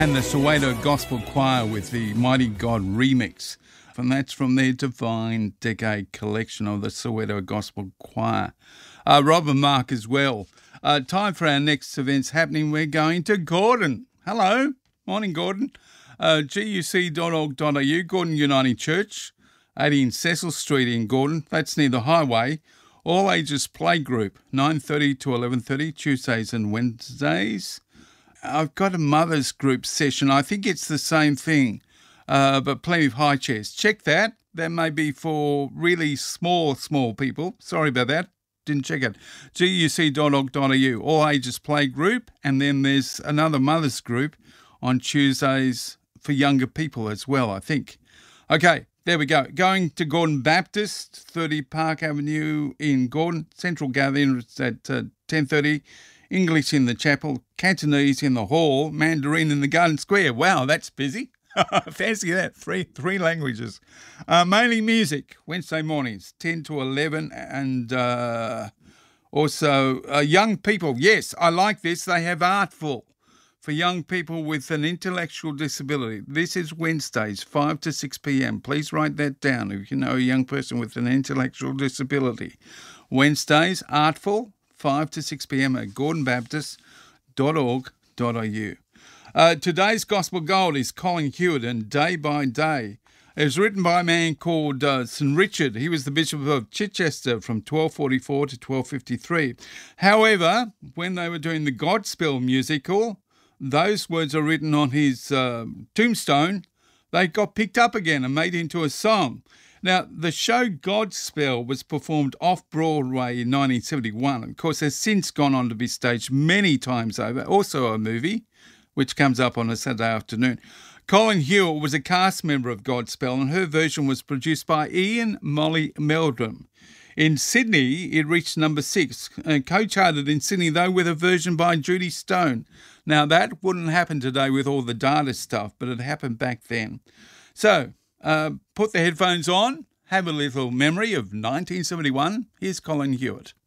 And the Soweto Gospel Choir with the Mighty God remix. And that's from their Divine Decade collection of the Soweto Gospel Choir. Rob and Mark as well. Time for our next events happening. We're going to Gordon. Hello. Morning, Gordon. guc.org.au, Gordon Uniting Church, 18 Cecil Street in Gordon. That's near the highway. All ages playgroup, 9:30 to 11:30, Tuesdays and Wednesdays. I've got a mother's group session. I think it's the same thing, but plenty of high chairs. Check that. That may be for really small people. Sorry about that. Didn't check it. guc.org.au, all ages play group. And then there's another mother's group on Tuesdays for younger people as well, I think. Okay, there we go. Going to Gordon Baptist, 30 Park Avenue in Gordon. Central gathering at 10:30. English in the chapel, Cantonese in the hall, Mandarin in the garden square. Wow, that's busy. Fancy that. Three languages. Mainly music, Wednesday mornings, 10 to 11. And also young people. Yes, I like this. They have Artful for young people with an intellectual disability. This is Wednesdays, 5 to 6 p.m. Please write that down if you know a young person with an intellectual disability. Wednesdays, Artful, 5 to 6 p.m. at gordonbaptist.org.au. Today's Gospel Gold is Colin Hewitt and Day by Day. It was written by a man called St. Richard. He was the Bishop of Chichester from 1244 to 1253. However, when they were doing the Godspell musical, those words are written on his tombstone. They got picked up again and made into a song. Now, the show Godspell was performed off-Broadway in 1971. Of course, has since gone on to be staged many times over. Also a movie, which comes up on a Saturday afternoon. Colin Hewitt was a cast member of Godspell, and her version was produced by Ian Molly Meldrum. In Sydney, it reached number 6, and co-charted in Sydney, though, with a version by Judy Stone. Now, that wouldn't happen today with all the data stuff, but it happened back then. So, put the headphones on, have a little memory of 1971. Here's Colin Hewitt.